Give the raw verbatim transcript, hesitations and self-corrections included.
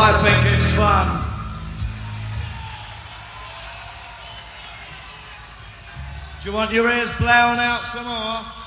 I think it's fun. Do you want your ears blown out some more?